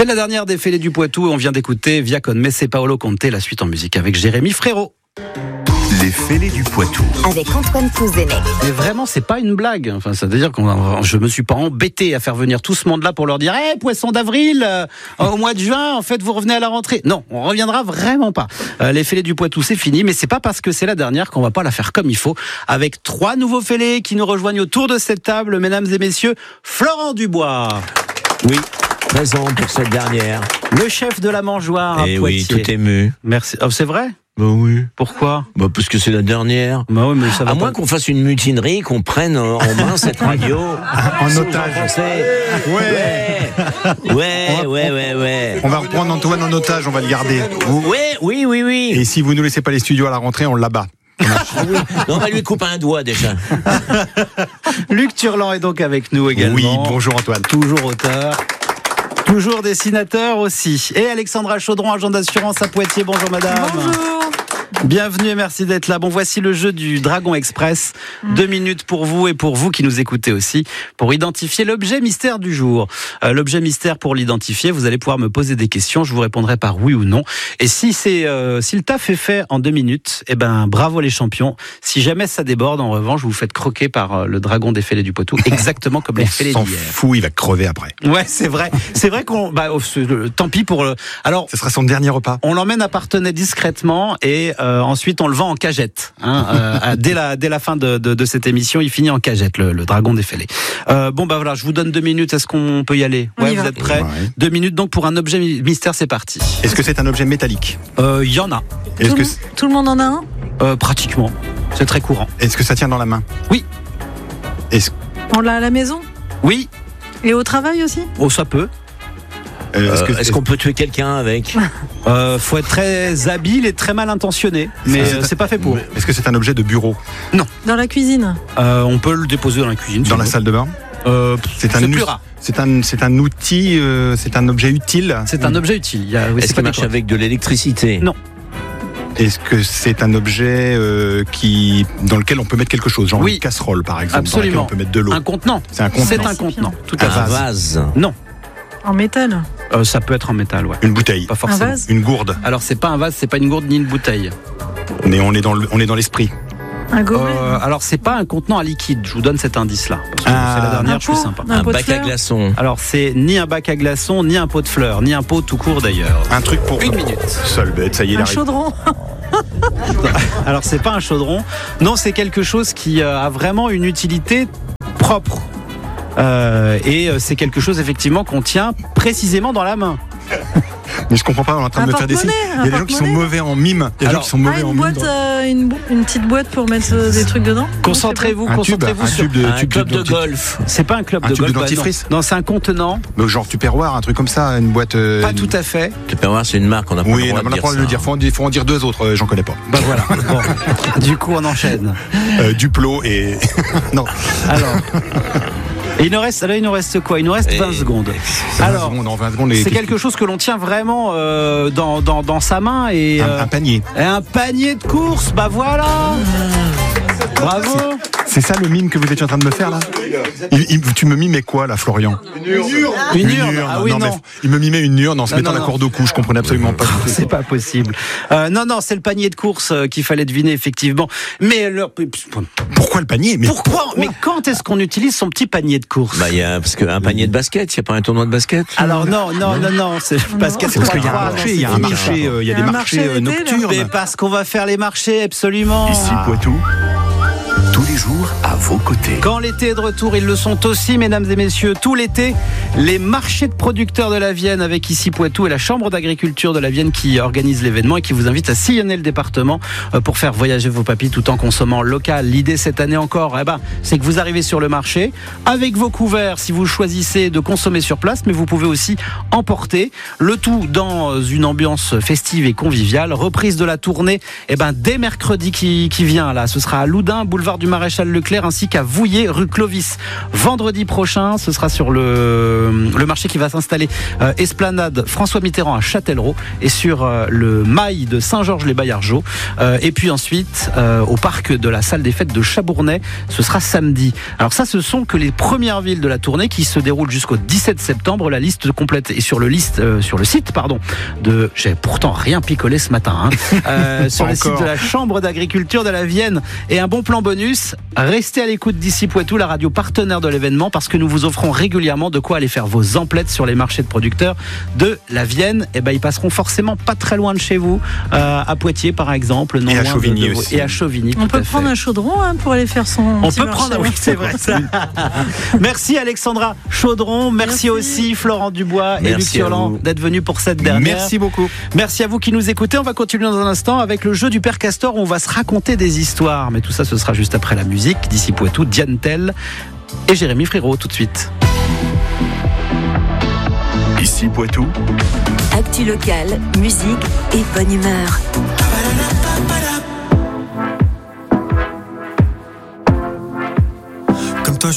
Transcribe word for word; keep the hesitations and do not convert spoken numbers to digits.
C'est la dernière des Fêlés du Poitou et on vient d'écouter Via con Messe Paolo Conte, la suite en musique avec Jérémy Frérot. Les Fêlés du Poitou. Avec Antoine Pouzenec. Mais vraiment, c'est pas une blague. Enfin, ça veut dire que je me suis pas embêté à faire venir tout ce monde-là pour leur dire, hé, hey, poisson d'avril, euh, au mois de juin, en fait, vous revenez à la rentrée. Non, on reviendra vraiment pas. Euh, les Fêlés du Poitou, c'est fini, mais c'est pas parce que c'est la dernière qu'on va pas la faire comme il faut. Avec trois nouveaux Fêlés qui nous rejoignent autour de cette table, mesdames et messieurs, Florent Dubois. Oui, présent pour cette dernière. Le chef de la mangeoire à Eh Poitiers. oui, tout ému. Merci. Oh, c'est vrai? Bah oui. Pourquoi? Bah parce que c'est la dernière. Bah oui, mais ça va à pas... moins qu'on fasse une mutinerie, qu'on prenne en main cette radio. En otage. Ouais. Ouais, ouais, ouais, ouais. On va reprendre Antoine en otage, on va le garder. Vous... Ouais, oui, oui, oui. Et si vous ne laissez pas les studios à la rentrée, on l'abat. Ah oui. Non, on va lui couper un doigt déjà. Luc Turlan est donc avec nous également. Oui, bonjour Antoine. Toujours auteur. Toujours dessinateur aussi. Et Alexandra Chaudron, agent d'assurance à Poitiers. Bonjour madame. Bonjour. Bienvenue et merci d'être là. Bon, voici le jeu du Dragon Express. Mmh. Deux minutes pour vous et pour vous qui nous écoutez aussi, pour identifier l'objet mystère du jour. Euh, l'objet mystère, pour l'identifier, vous allez pouvoir me poser des questions. Je vous répondrai par oui ou non. Et si c'est, euh, si le taf est fait en deux minutes, eh ben, bravo les champions. Si jamais ça déborde, en revanche, vous vous faites croquer par euh, le dragon des Fêlés du Poitou, exactement comme les Fêlés d'hier. On s'en fout, il va crever après. Ouais, c'est vrai. C'est vrai qu'on, bah, euh, tant pis pour le, alors. Ce sera son dernier repas. On l'emmène à Parthenay discrètement et, euh, ensuite on le vend en cagette. Hein, euh, dès la dès la fin de, de, de cette émission, il finit en cagette, le, le dragon des Fêlés. Euh, bon bah voilà, je vous donne deux minutes. Est-ce qu'on peut y aller? On Ouais, y vous va. êtes prêts? Ouais. Deux minutes donc pour un objet mystère, c'est parti. Est-ce que c'est un objet métallique? Il euh, y en a, Est-ce Tout, que, le- tout le monde en a un? euh, pratiquement. C'est très courant. est-ce que ça tient dans la main? Oui. Est-ce On l'a à la maison? Oui. Et au travail aussi? Oh, ça peut. euh, est-ce Euh, que Est-ce qu'on peut tuer quelqu'un avec? Euh, faut être très habile et très mal intentionné, mais C'est- euh, c'est pas fait pour. est-ce que c'est un objet de bureau? Dans la cuisine? Euh, on peut le déposer dans la cuisine. Dans si la vous salle de bain? voulez. Euh, C'est un, c'est us- plus rare. c'est un, c'est un outil, euh, c'est un objet utile? C'est un objet utile. Il y a, oui, c'est Est-ce pas qu'il marche décor. avec de l'électricité? Non. Est-ce que c'est un objet euh, qui, dans lequel on peut mettre quelque chose? Genre Oui. une casserole par exemple, dans Absolument. laquelle on peut mettre de l'eau? Un contenant. C'est un contenant. C'est un Récipient. contenant. Tout à Un fait. vase. Non, En métal? euh, ça peut être en métal, ouais. Une bouteille? Pas forcément. Un vase? Une gourde? Alors c'est pas un vase, c'est pas une gourde ni une bouteille. Mais on est dans le- on est dans l'esprit. Un gobelet? Euh, alors c'est pas un contenant à liquide. Je vous donne cet indice-là. Parce que Ah. c'est la dernière, Un je suis pot? sympa. Un Un pot de bac à fleurs? glaçons. Alors c'est ni un bac à glaçons, ni un pot de fleurs, ni un pot tout court d'ailleurs. Un truc pour... Une minute. Seul bête, ça y est, il Un arrive. chaudron? Alors c'est pas un chaudron. Non, c'est quelque chose qui euh, a vraiment une utilité propre. Euh, et euh, c'est quelque chose effectivement qu'on tient précisément dans la main. Mais je comprends pas, on est en train Un de me faire des signes. porte-monnaie, Il y a un des gens qui sont porte-monnaie. mauvais en mime. Il y a des gens Alors- qui sont mauvais Ah, en une mime. boîte, euh, une, bo- une petite boîte pour mettre euh, des trucs dedans? Concentrez-vous, Un tube, concentrez-vous un sur. tube de, Un tube club de dentif- golf. C'est pas un club Un de tube de golf. bah non. dentifrice. Non, c'est un contenant. Donc genre Tupperware, un truc comme ça, une boîte. euh, Pas tout à fait. Tu peux voir, c'est une marque, on n'a pas Oui, le on droit a de pas le dire droit de le ça. dire. Faut en dire, faut en dire deux autres, euh, j'en connais pas. Bah voilà. Bon. Du coup, on enchaîne. Euh, Duplo et. non. Alors. Et il nous reste, là, il nous reste quoi? Il nous reste Et- vingt secondes. vingt Alors, secondes, en vingt secondes, les c'est questions. quelque chose que l'on tient vraiment euh, dans, dans, dans sa main et, Un, euh, un panier. et un panier de course. Bah voilà. Bravo. C'est ça le mime que vous étiez en train de me faire là? il, il- Tu me mimais quoi là, Florian? Une urne. Ah oui, non. mais il me mimait une urne en se Non, mettant non, la non. corde au cou. Je comprenais absolument pas. du tout. C'est pas possible. Euh, non, non, c'est le panier de course euh, qu'il fallait deviner effectivement. Mais leur... Pourquoi le panier? Mais pourquoi Mais quand est-ce qu'on utilise son petit panier de course? Bah, il y a, parce qu'un panier de basket, il n'y a pas un tournoi de basket? Alors non, non, non, non, c'est parce qu'il C'est parce qu'il y a un marché, il y a un marché, euh, il y a Il y des a un marchés marché euh, d'été, là. nocturnes. Mais parce qu'on va faire les marchés, absolument. Ici Poitou, tous les jours à vos côtés. Quand l'été est de retour, ils le sont aussi, mesdames et messieurs. Tout l'été, les marchés de producteurs de la Vienne avec Ici Poitou et la Chambre d'agriculture de la Vienne qui organise l'événement et qui vous invite à sillonner le département pour faire voyager vos papilles tout en consommant local. L'idée cette année encore, eh ben, c'est que vous arrivez sur le marché avec vos couverts si vous choisissez de consommer sur place, mais vous pouvez aussi emporter le tout dans une ambiance festive et conviviale. Reprise de la tournée, eh ben, dès mercredi qui, qui vient là. Ce sera à Loudun, boulevard du Marais Maréchal Leclerc ainsi qu'à Vouillé, rue Clovis. Vendredi prochain, ce sera sur le, le marché qui va s'installer euh, Esplanade François Mitterrand à Châtellerault et sur euh, le mail de Saint-Georges-les-Baillargeaux. Euh, et puis ensuite, euh, au parc de la salle des fêtes de Chabournay, ce sera samedi. Alors ça, ce sont que les premières villes de la tournée qui se déroulent jusqu'au dix-sept septembre. La liste complète est sur le, liste, euh, sur le site pardon, de... J'ai pourtant rien picolé ce matin. Hein, euh, sur le site de la Chambre d'agriculture de la Vienne. Et un bon plan bonus, restez à l'écoute d'ici Poitou, la radio partenaire de l'événement, parce que nous vous offrons régulièrement de quoi aller faire vos emplettes sur les marchés de producteurs de la Vienne. Et ben ils passeront forcément pas très loin de chez vous, euh, à Poitiers par exemple, non et à loin Chauvigny de, de, aussi. Et à Chauvigny. On tout peut à prendre fait. un chaudron hein, pour aller faire son. On petit peut marché. prendre, oui, c'est vrai ça. Merci Alexandra Chaudron, merci, Merci. aussi Florent Dubois et Luc Merci à Turland vous. d'être venus pour cette dernière. Merci beaucoup. Merci à vous qui nous écoutez. On va continuer dans un instant avec le jeu du Père Castor où on va se raconter des histoires. Mais tout ça, ce sera juste après la musique. D'ici Poitou, Diane Tell et Jérémy Frérot tout de suite. Ici Poitou, Actu locale, musique et bonne humeur.